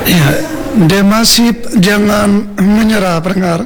Ya, demasif, jangan menyerah pendengar.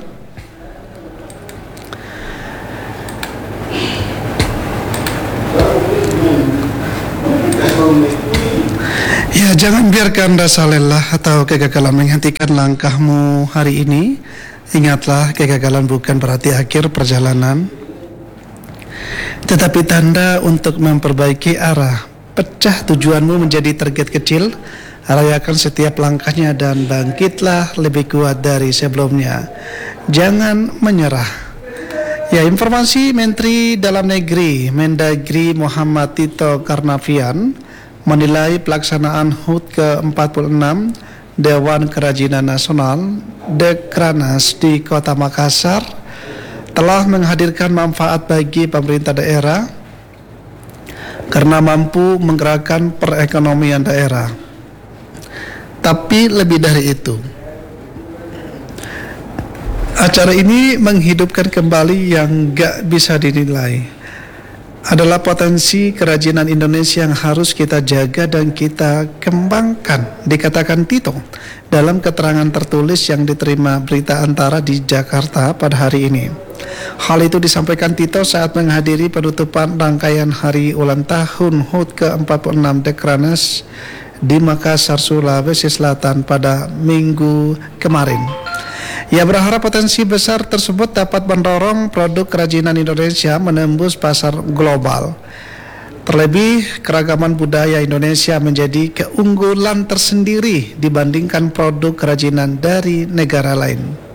Ya, jangan biarkan rasa lelah atau kegagalan menghentikan langkahmu hari ini. Ingatlah, kegagalan bukan berarti akhir perjalanan, tetapi tanda untuk memperbaiki arah. Pecah tujuanmu menjadi target kecil, rayakan setiap langkahnya dan bangkitlah lebih kuat dari sebelumnya. Jangan menyerah. Ya, informasi Menteri Dalam Negeri Mendagri Muhammad Tito Karnavian menilai pelaksanaan HUT ke-46 Dewan Kerajinan Nasional Dekranas di Kota Makassar telah menghadirkan manfaat bagi pemerintah daerah karena mampu menggerakkan perekonomian daerah. Tapi lebih dari itu, acara ini menghidupkan kembali yang gak bisa dinilai adalah potensi kerajinan Indonesia yang harus kita jaga dan kita kembangkan, dikatakan Tito dalam keterangan tertulis yang diterima Berita Antara di Jakarta pada hari ini. Hal itu disampaikan Tito saat menghadiri penutupan rangkaian hari ulang tahun HUT ke-46 Dekranas di Makassar, Sulawesi Selatan pada Minggu kemarin. Ia berharap potensi besar tersebut dapat mendorong produk kerajinan Indonesia menembus pasar global. Terlebih, keragaman budaya Indonesia menjadi keunggulan tersendiri dibandingkan produk kerajinan dari negara lain.